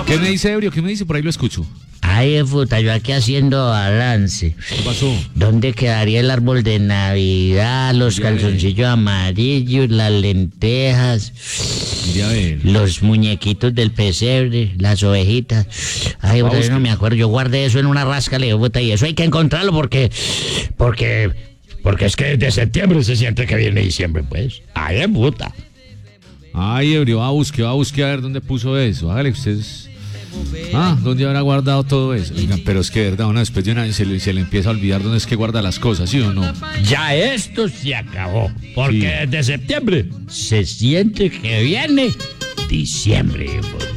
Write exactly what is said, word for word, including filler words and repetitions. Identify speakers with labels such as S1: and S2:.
S1: ¿Qué me dice, Ebrio? ¿Qué me dice? Por ahí lo escucho.
S2: Ay, puta, yo aquí haciendo balance.
S1: ¿Qué pasó?
S2: ¿Dónde quedaría el árbol de Navidad, los
S1: Mire a ver.
S2: calzoncillos amarillos, las lentejas,
S1: Mire a ver.
S2: los muñequitos del pesebre, las ovejitas? Ay, puta, yo no me acuerdo, yo guardé eso en una rasca, le digo, puta, y eso hay que encontrarlo porque, porque, porque es que de septiembre se siente que viene diciembre, pues. Ay, puta.
S1: Ay, Ebrio, va a buscar, va a buscar a ver dónde puso eso. Hágale ustedes. Ah, ¿dónde habrá guardado todo eso? Oigan, pero es que de verdad, una después de un año se le, se le empieza a olvidar dónde es que guarda las cosas, ¿sí o no?
S2: Ya esto se acabó, porque
S1: Sí.
S2: desde septiembre se siente que viene diciembre, puta.